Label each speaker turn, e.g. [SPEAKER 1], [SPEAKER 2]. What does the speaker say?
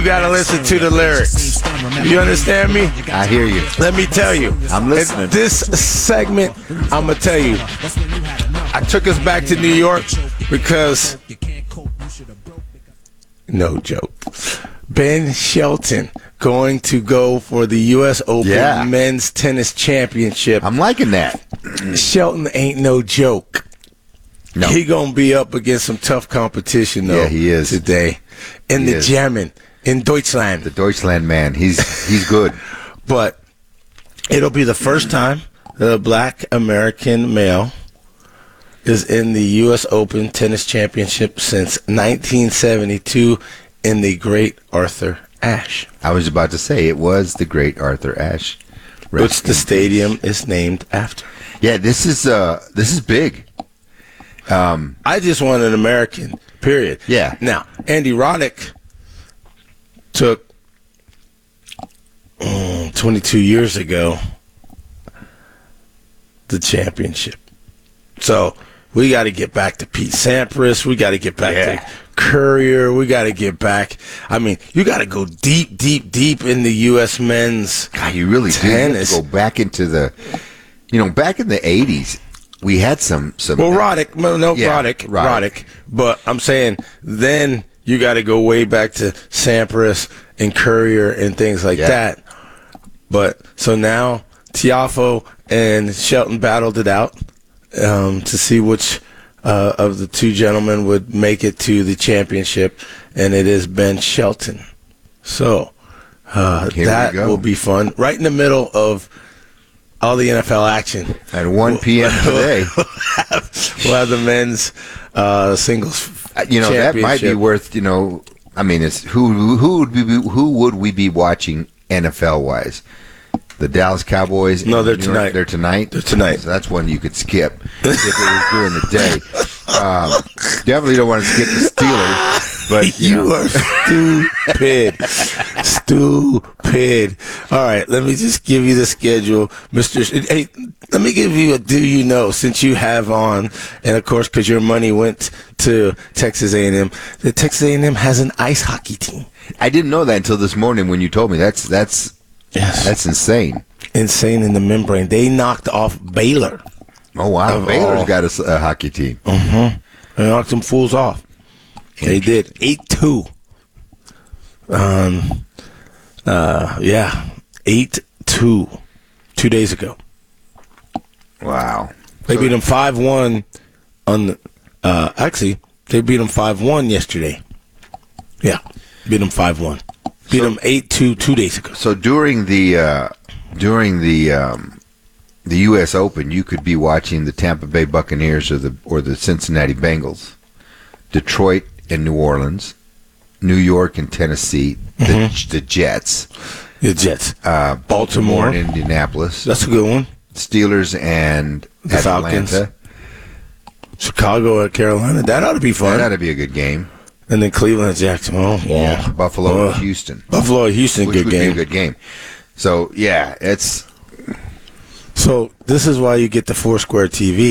[SPEAKER 1] You gotta listen to the lyrics. You understand me?
[SPEAKER 2] I hear you.
[SPEAKER 1] Let me tell you.
[SPEAKER 2] I'm listening.
[SPEAKER 1] In this segment, I'm gonna tell you. I took us back to New York because, no joke, Ben Shelton going to go for the U.S. Open Men's Tennis Championship.
[SPEAKER 2] I'm liking that.
[SPEAKER 1] Shelton ain't no joke.
[SPEAKER 2] No.
[SPEAKER 1] He gonna be up against some tough competition though.
[SPEAKER 2] Yeah, he is
[SPEAKER 1] today in the German in Deutschland.
[SPEAKER 2] The Deutschland man. He's good.
[SPEAKER 1] But it'll be the first time that a black American male is in the U.S. Open Tennis Championship since 1972 in the Great Arthur Ashe.
[SPEAKER 2] I was about to say it was the Great Arthur Ashe,
[SPEAKER 1] which the stadium is named after.
[SPEAKER 2] Yeah, this is big.
[SPEAKER 1] I just want an American, period.
[SPEAKER 2] Yeah.
[SPEAKER 1] Now, Andy Roddick took 22 years ago the championship. So we got to get back to Pete Sampras. We got to get back to Courier. We got to get back. I mean, you got to go deep, deep, deep in the U.S. men's
[SPEAKER 2] God, you really
[SPEAKER 1] tennis.
[SPEAKER 2] Do. You have to go back into the, back in the 80s. We had some.
[SPEAKER 1] Well, Roddick. But I'm saying then you got to go way back to Sampras and Courier and things like that. But so now Tiafoe and Shelton battled it out to see which of the two gentlemen would make it to the championship, and it is Ben Shelton. So that will be fun. Right in the middle of all the NFL action.
[SPEAKER 2] At 1 p.m. today.
[SPEAKER 1] We'll have the men's singles
[SPEAKER 2] that might be worth, it's who would we be watching NFL-wise? The Dallas Cowboys?
[SPEAKER 1] No, they're tonight.
[SPEAKER 2] They're tonight?
[SPEAKER 1] They're tonight.
[SPEAKER 2] So that's one you could skip if it was during the day. Definitely don't want to skip the Steelers. But
[SPEAKER 1] you are stupid. All right, let me just give you the schedule, Mr. Hey, let me give you a do you know since you have on, and of course because your money went to Texas A&M. The Texas A&M has an ice hockey team.
[SPEAKER 2] I didn't know that until this morning when you told me. That's insane.
[SPEAKER 1] Insane in the membrane. They knocked off Baylor.
[SPEAKER 2] Oh wow, Baylor's got a hockey team.
[SPEAKER 1] Mm-hmm. They knocked them fools off. They did 8-2. 8-2 2 days ago.
[SPEAKER 2] Wow.
[SPEAKER 1] They beat them 5-1 on actually they beat them 5-1 yesterday. Yeah. Beat them 5-1. Beat them 8-2 2 days ago.
[SPEAKER 2] So during the U.S. Open, you could be watching the Tampa Bay Buccaneers or the Cincinnati Bengals, Detroit and New Orleans, New York and Tennessee, the Jets.
[SPEAKER 1] The Jets.
[SPEAKER 2] Baltimore and Indianapolis.
[SPEAKER 1] That's a good one.
[SPEAKER 2] Steelers and
[SPEAKER 1] the
[SPEAKER 2] Atlanta.
[SPEAKER 1] Falcons. Chicago at Carolina. That ought to be fun.
[SPEAKER 2] That ought to be a good game.
[SPEAKER 1] And then Cleveland at Jacksonville.
[SPEAKER 2] Yeah. Buffalo and Houston.
[SPEAKER 1] Buffalo and Houston,
[SPEAKER 2] which
[SPEAKER 1] good
[SPEAKER 2] would
[SPEAKER 1] game.
[SPEAKER 2] Be a good game. So, yeah, it's...
[SPEAKER 1] So this is why you get the Foursquare TV.